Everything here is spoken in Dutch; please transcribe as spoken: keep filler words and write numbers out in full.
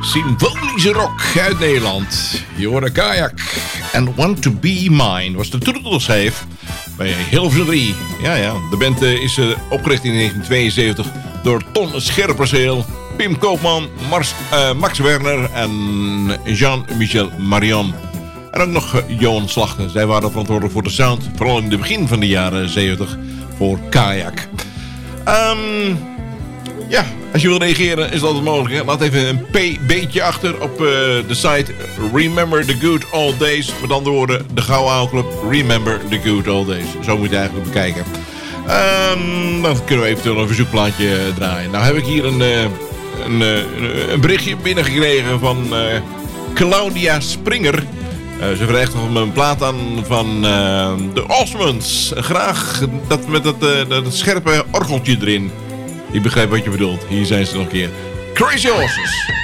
Symfonische rock uit Nederland. Je hoorde Kajak. En Want to Be Mine was de toetelschijf bij Hilversum drie. Ja, ja. De band uh, is uh, opgericht in negentien tweeënzeventig door Ton Scherpenzeel, Pim Koopman, Mars, uh, Max Werner en Jean-Michel Marion. En ook nog uh, Johan Slachter. Zij waren verantwoordelijk voor de sound, vooral in het begin van de jaren zeventig, voor Kajak. Um, ja, als je wil reageren is dat altijd mogelijk. Hè? Laat even een pb'tje achter op uh, de site Remember the Good Old Days. Met andere woorden, de Gouden Oude Club. Remember the Good Old Days. Zo moet je het eigenlijk bekijken. Um, dan kunnen we eventueel een verzoekplaatje draaien. Nou heb ik hier een, uh, een, uh, een berichtje binnengekregen van uh, Claudia Springer. Uh, ze vraagt om een plaat aan van uh, de Osmonds. Graag dat met dat, uh, dat scherpe orgeltje erin. Ik begrijp wat je bedoelt. Hier zijn ze nog een keer. Crazy Horses.